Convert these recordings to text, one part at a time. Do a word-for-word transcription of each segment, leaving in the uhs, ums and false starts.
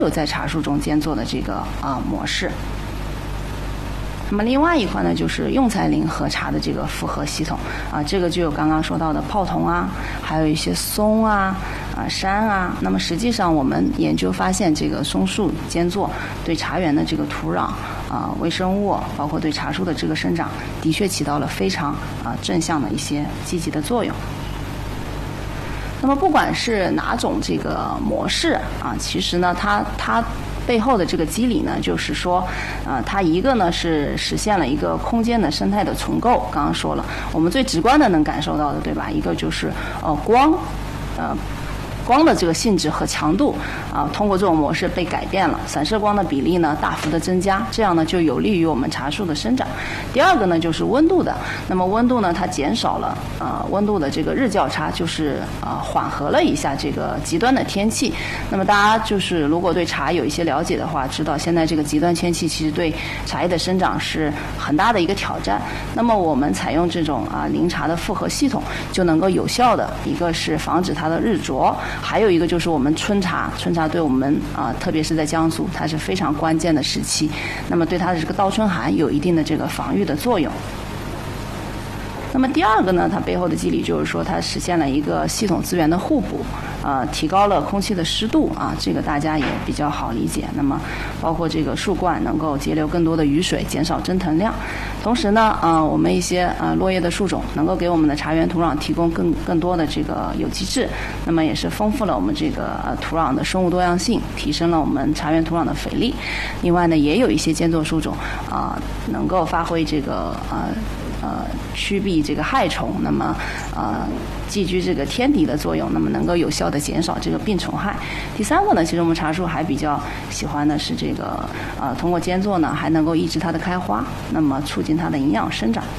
有在茶树中间做的这个啊、呃、模式。那么另外一块呢，就是用材林和茶的这个复合系统啊，这个就有刚刚说到的泡桐啊，还有一些松啊、啊杉啊。那么实际上我们研究发现，这个松树间作对茶园的这个土壤啊、微生物，包括对茶树的这个生长，的确起到了非常啊正向的一些积极的作用。那么不管是哪种这个模式啊，其实呢，它它背后的这个机理呢，就是说，呃，它一个呢是实现了一个空间的生态的重构。刚刚说了，我们最直观的能感受到的，对吧？一个就是呃光，呃。光的这个性质和强度啊，通过这种模式被改变了，散射光的比例呢大幅的增加，这样呢就有利于我们茶树的生长。第二个呢就是温度的，那么温度呢它减少了呃温度的这个日较差，就是呃缓和了一下这个极端的天气。那么大家就是如果对茶有一些了解的话，知道现在这个极端天气其实对茶叶的生长是很大的一个挑战。那么我们采用这种啊林茶的复合系统，就能够有效的一个是防止它的日灼。还有一个就是我们春茶，春茶对我们啊、呃，特别是在江苏，它是非常关键的时期，那么对它的这个倒春寒有一定的这个防御的作用。那么第二个呢，它背后的机理就是说，它实现了一个系统资源的互补，呃，提高了空气的湿度啊，这个大家也比较好理解。那么包括这个树冠能够截留更多的雨水，减少蒸腾量。同时呢，呃，我们一些呃落叶的树种能够给我们的茶园土壤提供更更多的这个有机质，那么也是丰富了我们这个呃土壤的生物多样性，提升了我们茶园土壤的肥力。另外呢，也有一些间作树种啊、呃，能够发挥这个呃。呃，驱避这个害虫，那么呃，寄居这个天敌的作用，那么能够有效的减少这个病虫害。第三个呢，其实我们茶树还比较喜欢的是这个呃，通过间作呢，还能够抑制它的开花，那么促进它的营养生长。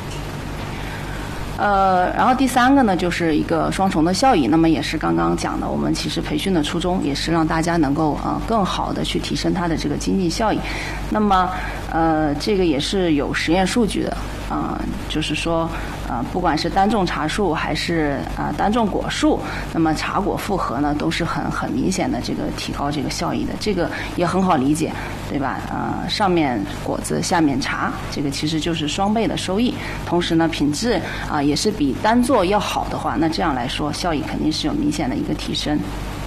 呃，然后第三个呢，就是一个双重的效益。那么也是刚刚讲的，我们其实培训的初衷也是让大家能够呃更好的去提升它的这个经济效益。那么呃，这个也是有实验数据的啊、呃，就是说呃，不管是单种茶树还是啊、呃、单种果树，那么茶果复合呢，都是很很明显的这个提高这个效益的。这个也很好理解，对吧？呃，上面果子，下面茶，这个其实就是双倍的收益。同时呢，品质啊。呃也是比单做要好的话，那这样来说效益肯定是有明显的一个提升。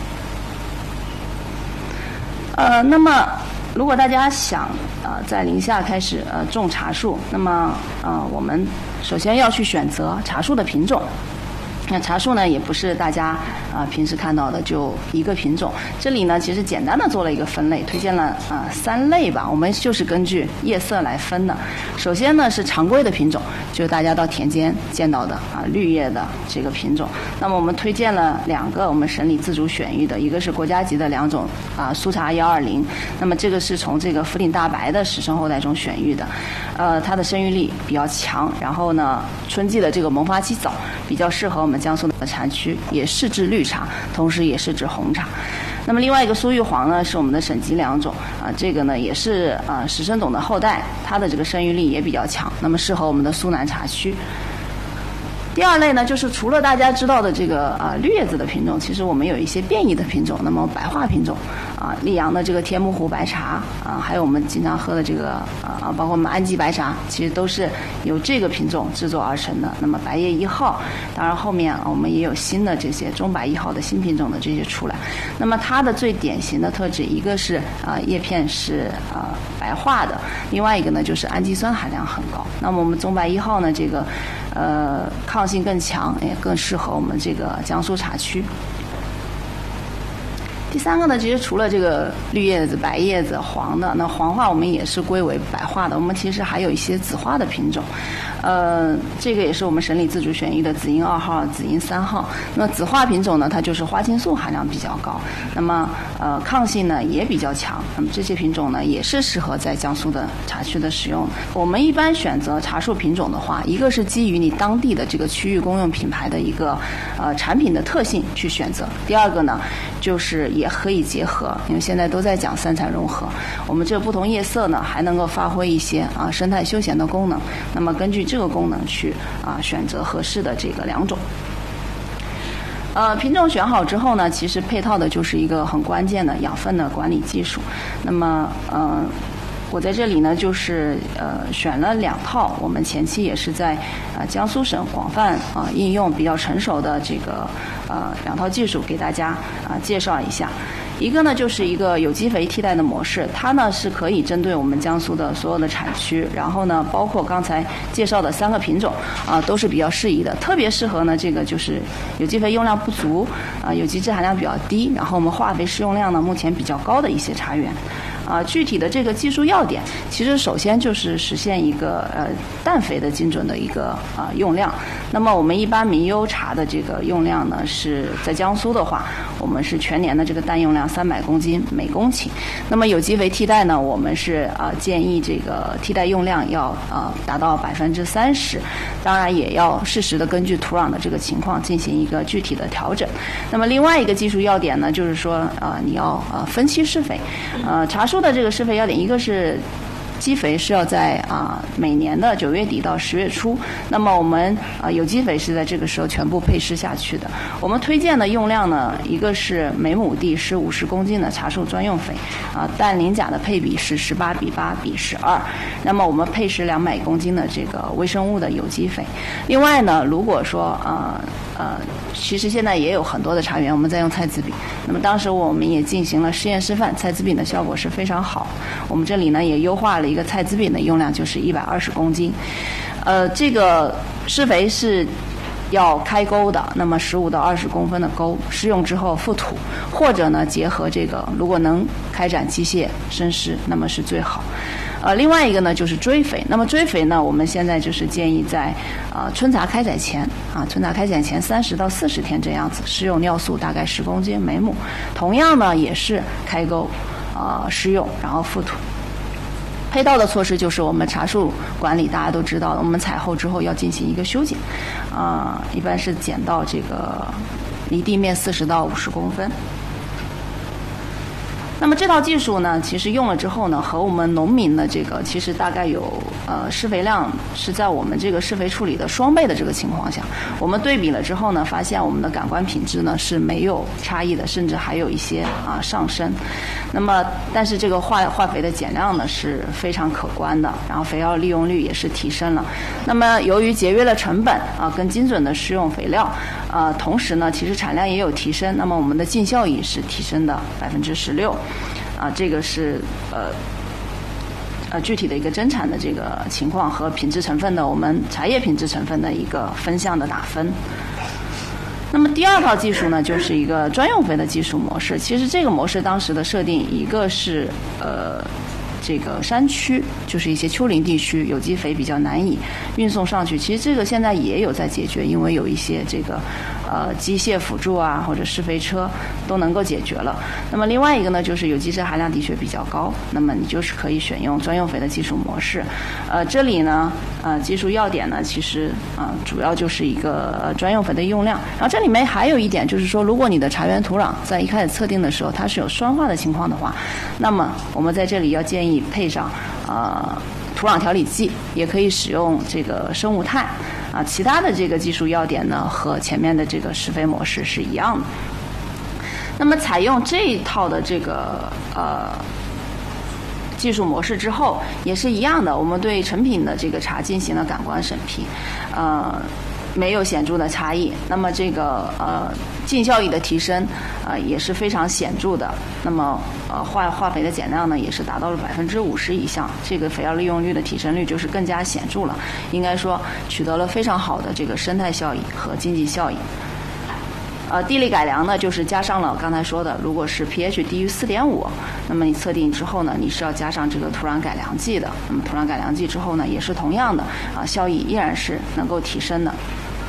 呃，那么如果大家想呃在林下开始呃种茶树，那么呃我们首先要去选择茶树的品种。那茶树呢，也不是大家啊、呃、平时看到的就一个品种。这里呢，其实简单的做了一个分类，推荐了啊、呃、三类吧。我们就是根据叶色来分的。首先呢是常规的品种，就是大家到田间见到的啊绿叶的这个品种。那么我们推荐了两个我们省里自主选育的，一个是国家级的两种啊苏茶幺二零。那么这个是从这个福鼎大白的始生后代中选育的，呃，它的生育力比较强，然后呢春季的这个萌发期早，比较适合我们江苏的产区，也是制绿茶，同时也是制红茶。那么另外一个苏玉黄呢，是我们的省级两种啊，这个呢也是啊石生董的后代，它的这个生育力也比较强，那么适合我们的苏南茶区。第二类呢，就是除了大家知道的这个啊绿叶子的品种，其实我们有一些变异的品种。那么白化品种啊，溧阳的这个天目湖白茶啊，还有我们经常喝的这个啊，包括我们安吉白茶，其实都是由这个品种制作而成的。那么白叶一号，当然后面啊我们也有新的这些中白一号的新品种的这些出来。那么它的最典型的特质，一个是啊叶片是啊白化的，另外一个呢就是氨基酸含量很高。那么我们中白一号呢，这个呃抗抗性更强，也更适合我们这个江苏茶区。第三个呢，其实除了这个绿叶子、白叶子、黄的，那黄化我们也是归为白化的。我们其实还有一些紫化的品种，呃，这个也是我们省里自主选育的紫英二号、紫英三号。那么紫化品种呢，它就是花青素含量比较高，那么呃抗性呢也比较强。那么这些品种呢，也是适合在江苏的茶区的使用。我们一般选择茶树品种的话，一个是基于你当地的这个区域公用品牌的一个呃产品的特性去选择。第二个呢，就是也可以结合，因为现在都在讲三产融合，我们这不同叶色呢还能够发挥一些啊生态休闲的功能，那么根据这个功能去啊选择合适的这个两种。 呃，品种选好之后呢，其实配套的就是一个很关键的养分的管理技术。那么，呃，我在这里呢，就是呃选了两套，我们前期也是在呃江苏省广泛啊、呃、应用比较成熟的这个呃两套技术给大家啊、呃、介绍一下。一个呢就是一个有机肥替代的模式，它呢是可以针对我们江苏的所有的产区，然后呢包括刚才介绍的三个品种啊、呃、都是比较适宜的，特别适合呢这个就是有机肥用量不足啊、呃、有机质含量比较低，然后我们化肥使用量呢目前比较高的一些茶园。啊，具体的这个技术要点，其实首先就是实现一个呃氮肥的精准的一个啊、呃、用量。那么我们一般名优茶的这个用量呢，是在江苏的话，我们是全年的这个氮用量三百公斤每公顷。那么有机肥替代呢，我们是啊、呃、建议这个替代用量要啊、呃、达到百分之三十，当然也要适时的根据土壤的这个情况进行一个具体的调整。那么另外一个技术要点呢，就是说啊、呃、你要呃分期施肥，呃茶树的这个施肥要点，一个是基肥是要在啊、呃、每年的九月底到十月初，那么我们啊、呃、有机肥是在这个时候全部配施下去的。我们推荐的用量呢，一个是每亩地是五十公斤的茶树专用肥，啊、呃、氮磷钾的配比是十八比八比十二，那么我们配施两百公斤的这个微生物的有机肥。另外呢，如果说啊 呃, 呃其实现在也有很多的茶园我们在用菜籽饼，那么当时我们也进行了实验示范，菜籽饼的效果是非常好。我们这里呢也优化了一个菜籽饼的用量，就是一百二十公斤。呃，这个施肥是要开沟的，那么十五到二十公分的沟，施用之后覆土，或者呢结合这个，如果能开展机械深施，那么是最好。呃，另外一个呢就是追肥，那么追肥呢，我们现在就是建议在呃春茶开采前啊，春茶开采前三十到四十天这样子，施用尿素大概十公斤每亩，同样呢也是开沟啊、呃、施用，然后覆土。配套的措施就是我们茶树管理，大家都知道，我们采后之后要进行一个修剪，啊、呃，一般是剪到这个离地面四十到五十公分。那么这套技术呢，其实用了之后呢，和我们农民的这个其实大概有呃施肥量是在我们这个施肥处理的双倍的这个情况下，我们对比了之后呢，发现我们的感官品质呢是没有差异的，甚至还有一些啊上升。那么但是这个化化肥的减量呢是非常可观的，然后肥料利用率也是提升了。那么由于节约了成本啊，更精准的施用肥料，啊，同时呢，其实产量也有提升，那么我们的净效益是提升的百分之十六。啊，这个是呃呃具体的一个增产的这个情况和品质成分的我们茶叶品质成分的一个分项的打分。那么第二套技术呢，就是一个专用肥的技术模式。其实这个模式当时的设定，一个是呃这个山区，就是一些丘陵地区，有机肥比较难以运送上去。其实这个现在也有在解决，因为有一些这个呃机械辅助啊，或者施肥车都能够解决了。那么另外一个呢，就是有机质含量的确比较高，那么你就是可以选用专用肥的技术模式。呃，这里呢，呃，技术要点呢，其实啊、呃，主要就是一个、呃、专用肥的用量。然后这里面还有一点就是说，如果你的茶园土壤在一开始测定的时候它是有酸化的情况的话，那么我们在这里要建议配上呃土壤调理剂，也可以使用这个生物炭啊。其他的这个技术要点呢，和前面的这个施肥模式是一样的。那么采用这一套的这个呃技术模式之后，也是一样的，我们对成品的这个茶进行了感官审批，呃。没有显著的差异，那么这个呃净效益的提升呃也是非常显著的。那么呃化化肥的减量呢也是达到了百分之五十以上，这个肥料利用率的提升率就是更加显著了，应该说取得了非常好的这个生态效益和经济效益。呃，地力改良呢，就是加上了刚才说的，如果是 pH 低于 四点五， 那么你测定之后呢，你是要加上这个土壤改良剂的。那么土壤改良剂之后呢，也是同样的啊，效益依然是能够提升的。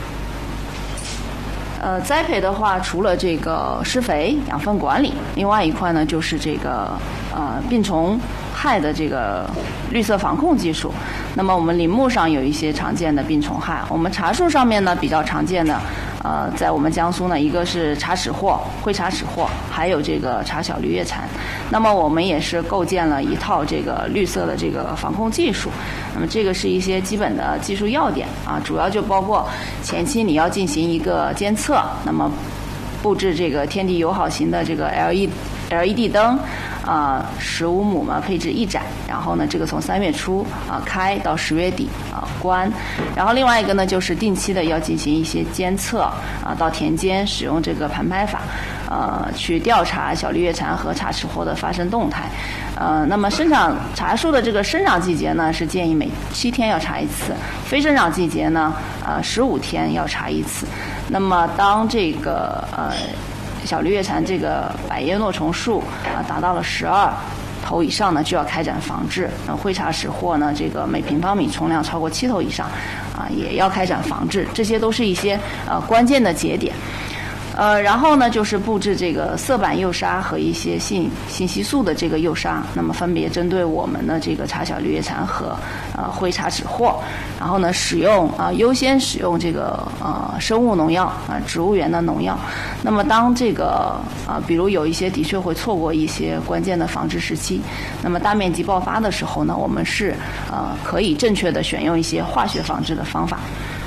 呃，栽培的话，除了这个施肥、养分管理，另外一块呢，就是这个呃病虫害的这个绿色防控技术。那么我们林木上有一些常见的病虫害，我们茶树上面呢比较常见的，呃，在我们江苏呢，一个是茶齿藿、灰茶齿藿，还有这个茶小绿叶蝉。那么我们也是构建了一套这个绿色的这个防控技术。那么这个是一些基本的技术要点啊，主要就包括前期你要进行一个监测，那么布置这个天地友好型的这个 L E L E D 灯，啊，十五亩嘛，配置一盏。然后呢，这个从三月初啊开到十月底啊关。然后另外一个呢，就是定期的要进行一些监测啊，到田间使用这个盘拍法，呃，去调查小绿叶蝉和茶齿货的发生动态。呃，那么生长茶树的这个生长季节呢，是建议每七天要查一次；非生长季节呢，呃，十五天要查一次。那么当这个呃小绿叶蝉这个百叶诺虫数啊、呃、达到了十二头以上呢，就要开展防治。呃，灰茶齿货呢，这个每平方米虫量超过七头以上，啊、呃，也要开展防治。这些都是一些呃关键的节点。呃，然后呢，就是布置这个色板诱杀和一些信信息素的这个诱杀，那么分别针对我们的这个茶小绿叶蝉和呃灰茶齿货，然后呢，使用啊、呃、优先使用这个呃生物农药啊、呃、植物源的农药。那么当这个啊、呃、比如有一些的确会错过一些关键的防治时期，那么大面积爆发的时候呢，我们是呃可以正确的选用一些化学防治的方法。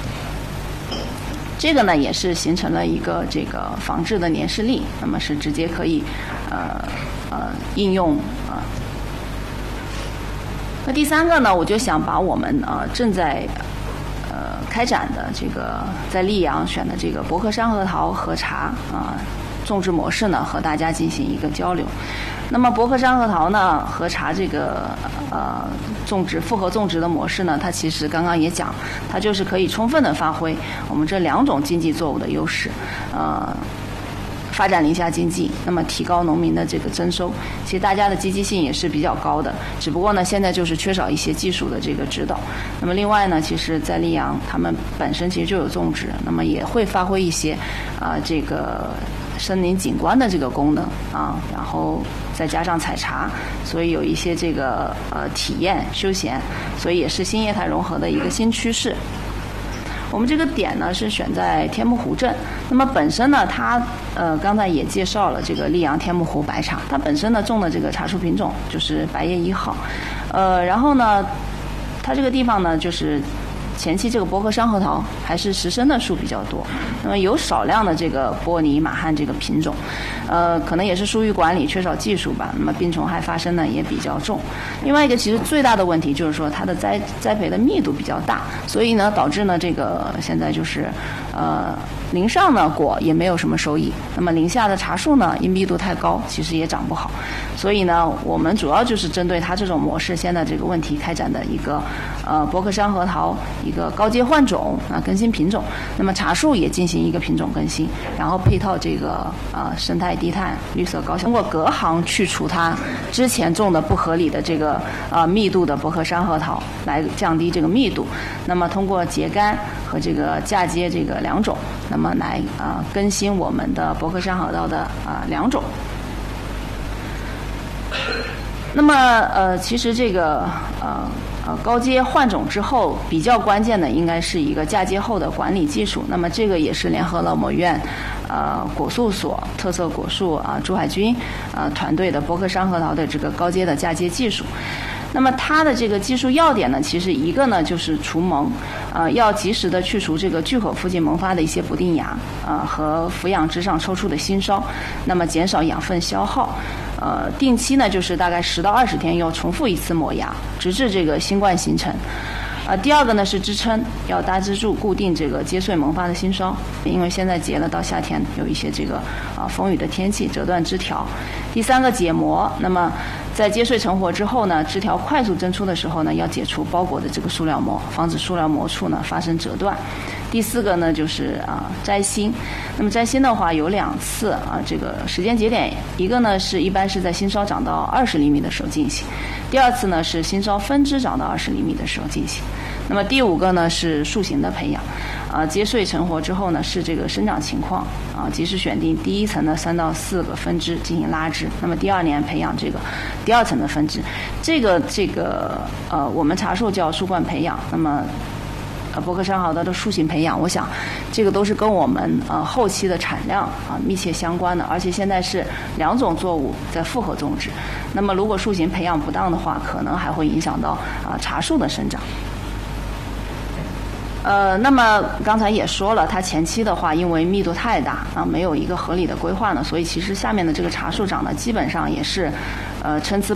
这个呢也是形成了一个这个防治的年事历，那么是直接可以呃呃应用啊、呃。那第三个呢，我就想把我们呃正在呃开展的这个在溧阳选的这个博克山核桃和茶啊、呃、种植模式呢，和大家进行一个交流。那么博克山核桃呢和茶这个呃种植复合种植的模式呢，它其实刚刚也讲，它就是可以充分的发挥我们这两种经济作物的优势，呃，发展林下经济，那么提高农民的这个增收。其实大家的积极性也是比较高的，只不过呢现在就是缺少一些技术的这个指导。那么另外呢，其实在溧阳他们本身其实就有种植，那么也会发挥一些啊、呃、这个森林景观的这个功能啊，然后再加上采茶，所以有一些这个呃体验休闲，所以也是新业态融合的一个新趋势。我们这个点呢是选在天目湖镇，那么本身呢它呃刚才也介绍了这个溧阳天目湖白茶，它本身呢种的这个茶树品种就是白叶一号，呃然后呢它这个地方呢就是前期这个博克山核桃还是实生的树比较多，那么有少量的这个波尼马汉这个品种，呃，可能也是疏于管理，缺少技术吧。那么病虫害发生呢也比较重。另外一个其实最大的问题就是说它的栽栽培的密度比较大，所以呢导致呢这个现在就是呃林上呢果也没有什么收益，那么林下的茶树呢因密度太高，其实也长不好。所以呢我们主要就是针对它这种模式现在这个问题开展的一个呃博克山核桃一个高阶换种啊，更新品种。那么茶树也进行一个品种更新，然后配套这个呃生态低碳、绿色高效，通过隔行去除它之前种的不合理的这个呃密度的博克山核桃，来降低这个密度。那么通过秸秆和这个嫁接这个两种，那么来啊、呃、更新我们的博克山核桃的啊、呃、两种。那么呃，其实这个呃呃高阶换种之后，比较关键的应该是一个嫁接后的管理技术。那么这个也是联合了我们院呃果树所特色果树啊、呃、朱海军呃团队的博克山核桃的这个高阶的嫁接技术。那么它的这个技术要点呢，其实一个呢就是除萌，呃，要及时的去除这个巨口附近萌发的一些不定芽，呃和俯养枝上抽出的新梢，那么减少养分消耗。呃，定期呢就是大概十到二十天要重复一次抹芽，直至这个新冠形成。啊，第二个呢是支撑，要搭支柱固定这个结穗萌发的新梢，因为现在结了，到夏天有一些这个啊风雨的天气折断枝条。第三个解膜，那么在结穗成活之后呢，枝条快速增出的时候呢，要解除包裹的这个塑料膜，防止塑料膜处呢发生折断。第四个呢就是啊摘心，那么摘心的话有两次啊，这个时间节点，一个呢是一般是在新梢长到二十厘米的时候进行，第二次呢是新梢分枝长到二十厘米的时候进行。那么第五个呢是树形的培养，啊结穗成活之后呢是这个生长情况啊，及时选定第一层的三到四个分枝进行拉枝，那么第二年培养这个第二层的分枝，这个这个呃我们茶树叫树冠培养，那么呃博克山核桃的树形培养，我想这个都是跟我们呃后期的产量啊密切相关的，而且现在是两种作物在复合种植，那么如果树形培养不当的话，可能还会影响到啊茶树的生长。 呃，那么刚才也说了，它前期的话，因为密度太大啊，没有一个合理的规划呢，所以其实下面的这个茶树长呢，基本上也是，呃，参差